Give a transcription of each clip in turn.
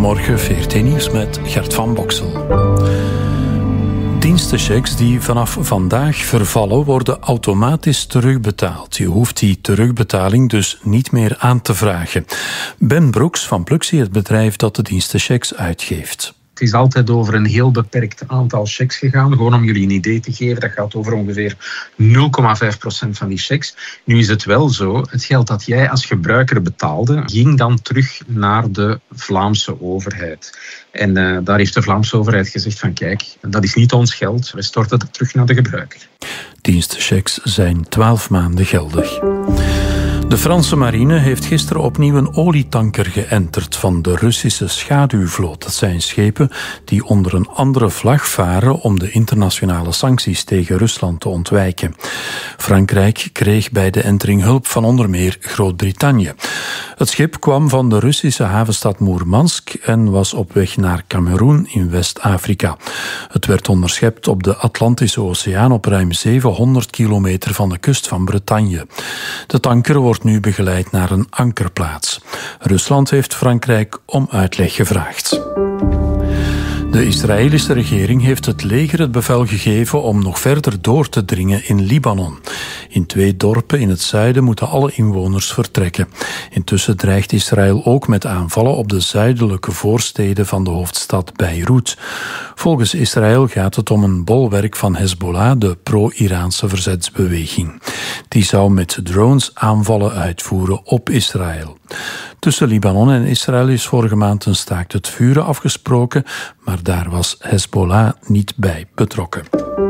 Goedemorgen, VRT Nieuws met Gert van Boksel. Dienstenchecks die vanaf vandaag vervallen worden automatisch terugbetaald. Je hoeft die terugbetaling dus niet meer aan te vragen. Ben Broeks van Pluxee, het bedrijf dat de dienstenchecks uitgeeft. Het is altijd over een heel beperkt aantal checks gegaan. Gewoon om jullie een idee te geven, dat gaat over ongeveer 0,5% van die checks. Nu is het wel zo, het geld dat jij als gebruiker betaalde, ging dan terug naar de Vlaamse overheid. En daar heeft de Vlaamse overheid gezegd van kijk, dat is niet ons geld, we storten dat terug naar de gebruiker. Dienstenchecks zijn 12 maanden geldig. De Franse marine heeft gisteren opnieuw een olietanker geënterd van de Russische schaduwvloot. Dat zijn schepen die onder een andere vlag varen om de internationale sancties tegen Rusland te ontwijken. Frankrijk kreeg bij de entering hulp van onder meer Groot-Brittannië. Het schip kwam van de Russische havenstad Moermansk en was op weg naar Kameroen in West-Afrika. Het werd onderschept op de Atlantische Oceaan op ruim 700 kilometer van de kust van Bretagne. De tanker wordt nu begeleid naar een ankerplaats. Rusland heeft Frankrijk om uitleg gevraagd. De Israëlische regering heeft het leger het bevel gegeven om nog verder door te dringen in Libanon. In 2 dorpen in het zuiden moeten alle inwoners vertrekken. Intussen dreigt Israël ook met aanvallen op de zuidelijke voorsteden van de hoofdstad Beirut. Volgens Israël gaat het om een bolwerk van Hezbollah, de pro-Iraanse verzetsbeweging. Die zou met drones aanvallen uitvoeren op Israël. Tussen Libanon en Israël is vorige maand een staakt het vuren afgesproken, maar daar was Hezbollah niet bij betrokken.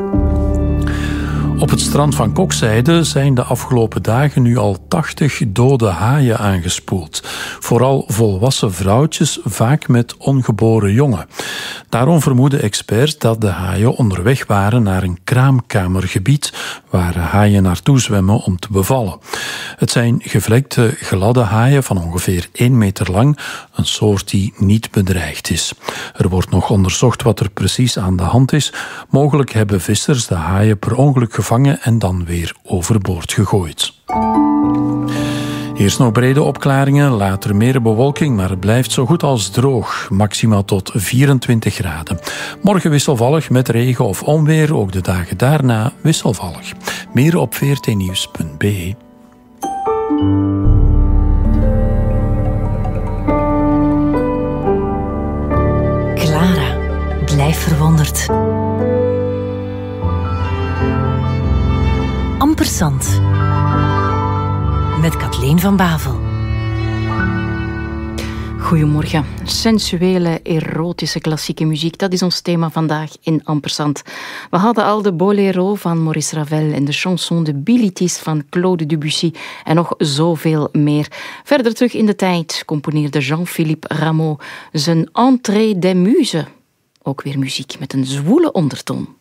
Op het strand van Kokzijde zijn de afgelopen dagen nu al 80 dode haaien aangespoeld. Vooral volwassen vrouwtjes, vaak met ongeboren jongen. Daarom vermoeden experts dat de haaien onderweg waren naar een kraamkamergebied waar haaien naartoe zwemmen om te bevallen. Het zijn gevlekte, gladde haaien van ongeveer 1 meter lang, een soort die niet bedreigd is. Er wordt nog onderzocht wat er precies aan de hand is. Mogelijk hebben vissers de haaien per ongeluk gevangen en dan weer overboord gegooid. Eerst nog brede opklaringen, later meer bewolking, maar het blijft zo goed als droog. Maximaal tot 24 graden. Morgen wisselvallig met regen of onweer, ook de dagen daarna wisselvallig. Meer op vrtnieuws.be. Clara, blijf verwonderd. Ampersand. Met Kathleen van Bavel. Goedemorgen. Sensuele, erotische klassieke muziek, dat is ons thema vandaag in Ampersand. We hadden al de Bolero van Maurice Ravel en de chanson de Bilitis van Claude Debussy en nog zoveel meer. Verder terug in de tijd componeerde Jean-Philippe Rameau zijn Entrée des Muses. Ook weer muziek met een zwoele ondertoon.